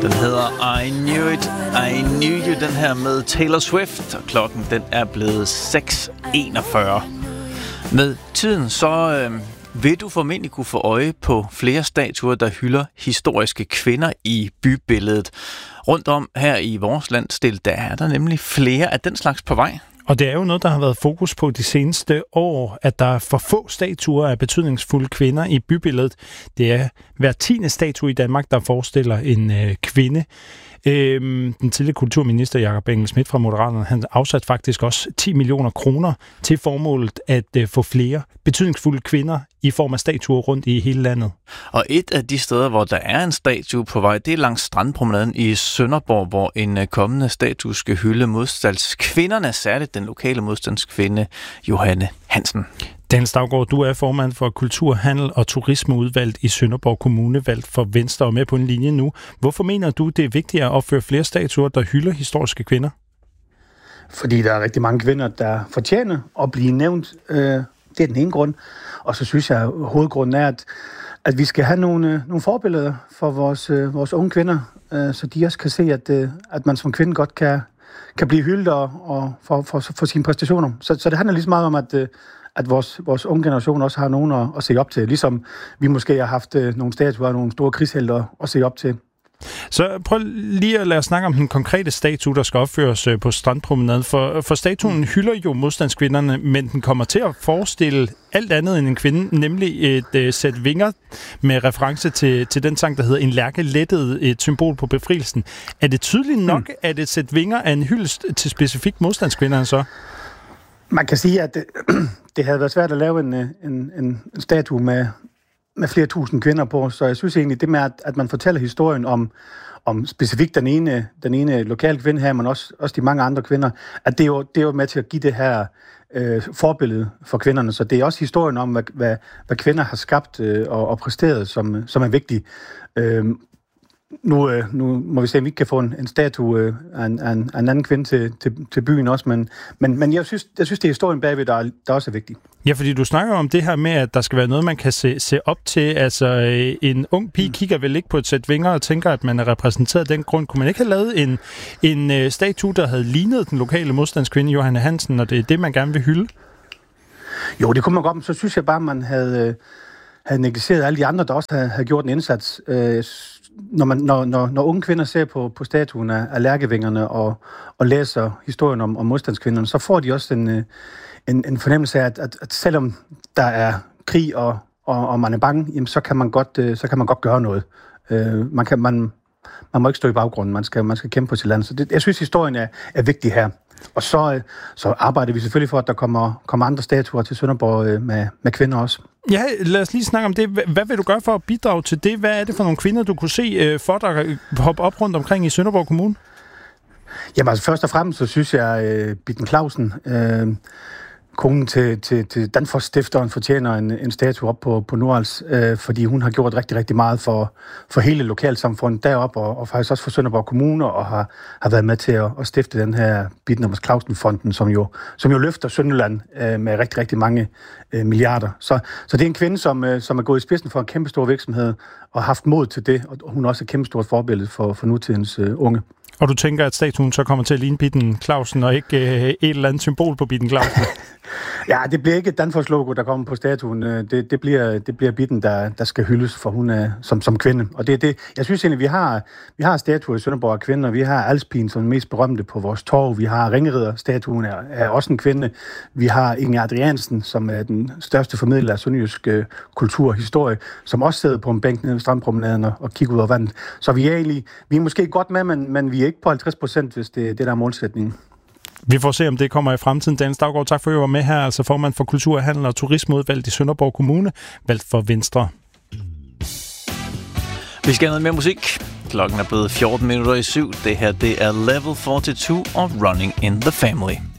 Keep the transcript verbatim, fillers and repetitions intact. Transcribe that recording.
Den hedder I Knew It, I Knew You, den her med Taylor Swift, og klokken den er blevet seks enogfyrre. Med tiden så øh, vil du formentlig kunne få øje på flere statuer, der hylder historiske kvinder i bybilledet. Rundt om her i vores landsdel, der er der nemlig flere af den slags på vej. Og det er jo noget, der har været fokus på de seneste år, at der er for få statuer af betydningsfulde kvinder i bybilledet. Det er hver tiende statue i Danmark, der forestiller en øh, kvinde. Øhm, den tidligere kulturminister Jakob Engel-Schmidt fra Moderaterne, han afsat faktisk også ti millioner kroner til formålet at øh, få flere betydningsfulde kvinder i form af statuer rundt i hele landet. Og et af de steder, hvor der er en statue på vej, det er langs Strandpromenaden i Sønderborg, hvor en øh, kommende statue skal hylde modstandskvinderne, særligt den lokale modstandskvinde Johanne Hansen. Daniel Staugaard, du er formand for Kultur, Handel og Turismeudvalget i Sønderborg Kommune, valgt for Venstre og med på en linje nu. Hvorfor mener du, det er vigtigt at opføre flere statuer, der hylder historiske kvinder? Fordi der er rigtig mange kvinder, der fortjener at blive nævnt. Det er den ene grund. Og så synes jeg, at hovedgrunden er, at, at vi skal have nogle, nogle forbilleder for vores, vores unge kvinder, så de også kan se, at, at man som kvinde godt kan, kan blive hyldet og, og for, for, for sine præstationer. Så, så det handler lige så meget om, at at vores, vores unge generation også har nogen at, at se op til, ligesom vi måske har haft øh, nogle statuer og nogle store krigshelter at se op til. Så prøv lige at lade os snakke om den konkrete statue, der skal opføres øh, på Strandpromenaden. For, for statuen mm. hylder jo modstandskvinderne, men den kommer til at forestille alt andet end en kvinde, nemlig et øh, sæt vinger med reference til, til den sang, der hedder En lærke lettet, et symbol på befrielsen. Er det tydeligt nok, mm. at et sæt vinger er en hyldest til specifikt modstandskvinderne så? Man kan sige, at det, det havde været svært at lave en, en, en statue med, med flere tusind kvinder på, så jeg synes egentlig, det med, at, at man fortæller historien om, om specifikt den ene, den ene lokale kvinde her, men også, også de mange andre kvinder, at det er jo, det er jo med til at give det her øh, forbillede for kvinderne. Så det er også historien om, hvad, hvad, hvad kvinder har skabt øh, og, og præsteret, som, som er vigtigt. Øh, Nu, øh, nu må vi se, om vi ikke kan få en, en statue øh, af, en, af en anden kvinde til, til, til byen også, men, men, men jeg, synes, jeg synes, det er historien bagved, der, der også er vigtig. Ja, fordi du snakker om det her med, at der skal være noget, man kan se, se op til. Altså, en ung pige mm. kigger vel ikke på et sæt vinger og tænker, at man er repræsenteret af den grund. Kunne man ikke have lavet en, en statue, der havde lignet den lokale modstandskvinde Johanne Hansen, og det er det, man gerne vil hylde? Jo, det kunne man godt, men så synes jeg bare, man havde, havde negligeret alle de andre, der også havde, havde gjort en indsats. Øh, Når, man, når, når, når unge kvinder ser på, på statuen af, af lærkevingerne og, og læser historien om, om modstandskvinderne, så får de også en, en, en fornemmelse af, at, at, at selvom der er krig, og, og, og man er bange, jamen, så, kan man godt, så kan man godt gøre noget. Uh, man, kan, man, man må ikke stå i baggrunden, man skal, man skal kæmpe på sit land. Så det, jeg synes, historien er, er vigtig her. Og så, så arbejder vi selvfølgelig for, at der kommer, kommer andre statuer til Sønderborg med, med kvinder også. Ja, lad os lige snakke om det. Hvad vil du gøre for at bidrage til det? Hvad er det for nogle kvinder, du kunne se for dig hoppe op rundt omkring i Sønderborg Kommune? Jamen altså først og fremmest, så synes jeg, uh, Bitten Clausen, uh, konen til, til, til Danfoss-stifteren, fortjener en, en statue op på, på Nordals, øh, fordi hun har gjort rigtig, rigtig meget for, for hele lokalsamfundet deroppe, og, og faktisk også for Sønderborg Kommune, og har, har været med til at, at stifte den her Bitten Clausen-fonden, som jo, som jo løfter Sønderland øh, med rigtig, rigtig mange øh, milliarder. Så, så det er en kvinde, som, øh, som er gået i spidsen for en kæmpe stor virksomhed, og har haft mod til det, og hun er også et kæmpe stort forbillede for, for nutidens øh, unge. Og du tænker, at statuen så kommer til at ligne Bitten Clausen, og ikke øh, et eller andet symbol på Bitten Clausen? Ja, det bliver ikke et Danfoss-logo, der kommer på statuen. Det, det, bliver, det bliver Bitten, der, der skal hyldes, for hun er som, som kvinde. Og det er det. Jeg synes egentlig, vi har, vi har statuer i Sønderborg af kvinder. Vi har Alspin, som er den mest berømte på vores torv. Vi har Ringrider-statuen, er, er også en kvinde. Vi har Inger Adriansen, som er den største formidler af sønderjysk øh, kultur og historie, som også sidder på en bænk nede ved Strandpromenaden og, og kigger ud over vandet. Så vi er egentlig, vi er måske godt med, men, men vi er ikke på halvtreds procent, hvis det er det, der er målsætningen. Vi får se, om det kommer i fremtiden. Daniel Staugaard, tak for at I var med her. Altså formand for Kultur, Handel og Turismeudvalget i Sønderborg Kommune, valgt for Venstre. Vi skal have noget mere musik. Klokken er blevet fjorten minutter i syv. Det her, det er Level fireogfyrre og Running in the Family.